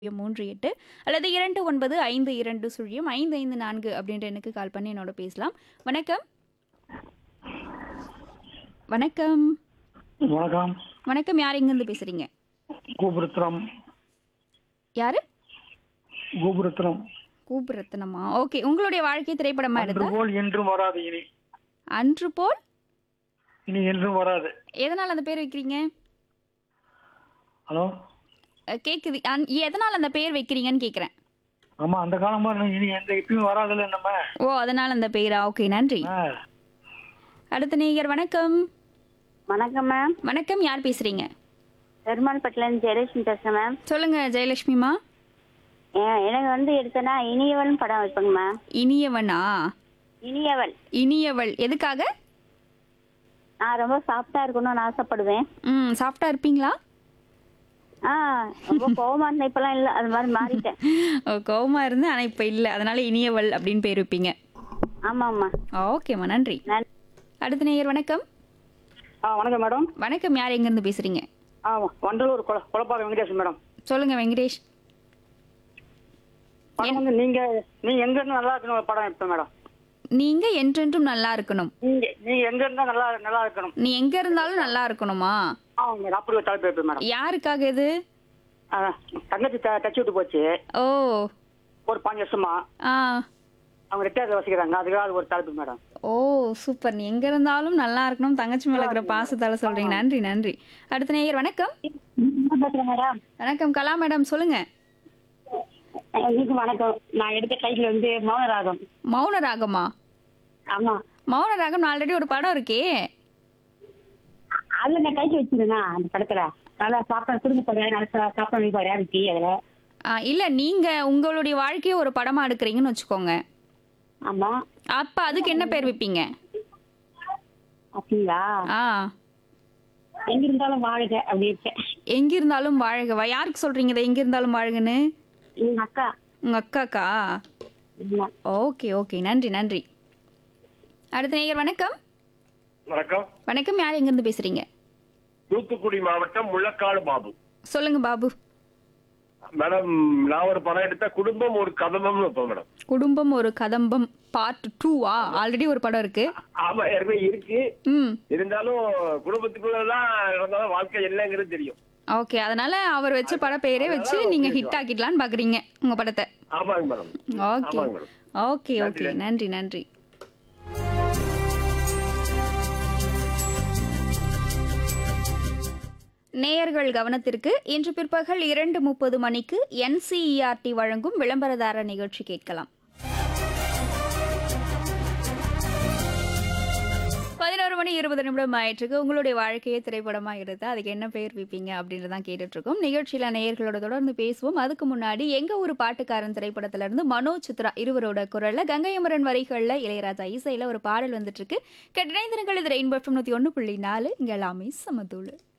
38 அல்லது 2952055554 அப்படின்ற எனக்கு கால் பண்ணி என்னோட பேசலாம். வணக்கம். வணக்கம். வணக்கம். வணக்கம். யார் எங்கேருந்து பேசுறீங்க? கோபுரத்னம். யாரு? கோபுரத்னம். கூபுரத்னமா? ஓகே. உங்களுடைய வாழ்க்கை திரைப்படமா அன்று எடுத்தா? போல் என்றும் வராது இனி. அன்று போல் இனி என்றும் வராது. எதனால அந்த பேர் வைக்கிறீங்க? ஹலோ. கேக்குது. எதனால அந்த பேர் வைக்கிறீங்கன்னு கேக்குறேன். ஆமா, அந்த காலமா இனி எந்த இப்பயும் வராதுல்ல நம்ம. ஓ, அதனால அந்த பேரா? ஓகே, நன்றி. ஆ. அடுத்த நேயர். வணக்கம். வணக்கம் மேம். வணக்கம். யார் பேசுறீங்க? பெருமாள்பட்டிலேருந்து ஜெயலட்சுமி பேசுகிறேன் மேம். சொல்லுங்க ஜெயலட்சுமிமா. எனக்கு வந்து எடுத்தனா இனியவள் படம் வைப்பேங்க மேம். இனியவனா? இனியவள். இனியவள் எதுக்காக? நான் ரொம்ப சாஃப்டா இருக்கணும்னு ஆசைப்படுவேன். சாஃப்டா இருப்பீங்களா? ரொம்ப கோவமா இருந்தேன், இப்பெல்லாம் இல்லை, அது மாதிரி மாறிட்டேன். கோவமா இருந்து ஆனா இப்ப இல்ல, அதனால இனியவள் அப்படின்னு பேர் வைப்பீங்க. ஆமாம்மா. ஓகேம்மா, நன்றி. அடுத்த நேயர். வணக்கம். வணக்கம் மேடம். வணக்கம். யார் எங்க இருந்து பேசுறீங்க? வண்டலூர் குழப்பாக வெங்கடேஷ் மேடம். சொல்லுங்க வெங்கடேஷ். படம் வந்து நீங்க எங்க இருந்து நல்லா இருக்கணும் ஒரு படம் இப்ப மேடம். நீங்க என்றென்றும் நல்லா இருக்கணும். நீங்க எங்க இருந்தா நல்லா இருக்கணும். நீ எங்க இருந்தாலும் நல்லா இருக்கணுமா? ஆமாங்க மேடம். அப்படி ஒரு தலைப்பு வைப்பேன் மேடம். யாருக்காக இது? தங்கச்சி தச்சு விட்டு போச்சு ஓ. ஒரு 5 வருஷமா. ஆ. அவங்க ரிட்டையர் வசிக்கிறாங்க, அதுக்காக அது ஒரு தலைப்பு மேடம். ஓ சூப்பர். நீ எங்க இருந்தாலும் நல்லா இருக்கணும், தங்கச்சி மேல இருக்கிற பாசத்தால சொல்றீங்க. நன்றி நன்றி. அடுத்த நேயர். வணக்கம். மேடம். வணக்கம் கலா மேடம், சொல்லுங்க. வணக்கம். நான் எடுத்த டைட்டில் வந்து மௌனராகம். மௌன ராகமா? ஆமா. மௌன ராகம் ஆல்ரெடி ஒரு படம் இருக்கே. அதுல நான் டைட்டில் வச்சிருந்தேன் அந்த படத்துல. நல்லா சாப்பிட குடும்ப படம், நல்லா சாப்பிட வைப்பாரு இருக்கு அதுல. இல்ல, நீங்க உங்களுடைய வாழ்க்கையை ஒரு படமா எடுக்கிறீங்கன்னு வச்சுக்கோங்க. ஆமா. அப்ப அதுக்கு என்ன பேர் வைப்பீங்க? அப்படிங்களா? ஆ. எங்க இருந்தாலும் வாழுக அப்படி இருக்கேன். எங்க இருந்தாலும் வாழ்கவா? யாருக்கு சொல்றீங்க இதை எங்க இருந்தாலும் வாழ்கன்னு? எங்க அக்கா. உங்க அக்காக்கா? ஆமா. ஓகே ஓகே, நன்றி நன்றி. அடுத்த நேயர். வணக்கம். வணக்கம். வணக்கம். யார் எங்க இருந்து பேசுறீங்க? தூத்துக்குடி மாவட்டம் முள்ளக்காடு பாபு. சொல்லுங்க பாபு. மேடம், நான் ஒரு படம் எடுத்த குடும்பம் ஒரு கதம்பம்னு வைப்பேன் மேடம். குடும்பம் ஒரு கதம்பம் பார்ட் 2வா? ஆல்ரெடி ஒரு படம் இருக்கு. ஆமா, ஏற்கனவே இருக்கு. ம். இருந்தாலும் குடும்பத்துக்குள்ளதான் நடந்தாலும் வாழ்க்கை என்னங்கிறது தெரியும். ஓகே, அதனால அவர் வச்ச பட பேரே வச்சு நீங்க ஹிட் ஆக்கிடலான்னு பாக்குறீங்க உங்க படத்தை. ஆமாங்க மேடம். ஓகே ஆமாங்க மேடம். ஓகே ஓகே, நன்றி நன்றி. நேயர்கள் கவனத்திற்கு, இன்று பிற்பகல் 2:30 மணிக்கு NCERT வழங்கும் விளம்பரதார நிகழ்ச்சி கேட்கலாம். 11:20 ஆயிற்றுக்கு. உங்களுடைய வாழ்க்கையை திரைப்படமா எடுத்தா அதுக்கு என்ன பெயர் வைப்பீங்க அப்படின்றதான் கேட்டுட்டு இருக்கோம். நிகழ்ச்சியில நேயர்களோட தொடர்ந்து பேசுவோம். அதுக்கு முன்னாடி எங்க ஒரு பாட்டுக்காரன் திரைப்படத்துல இருந்து மனோஜ் சித்ரா இருவரோட குரல்ல, கங்கை அமரன் வரிகள்ல, இளையராஜா இசையில ஒரு பாடல் வந்துட்டு இருக்கு. கேட்டிணைந்திருங்கள். இது ரெயின்போ FM 101.4. இங்க எல்லாமே சமதூளு.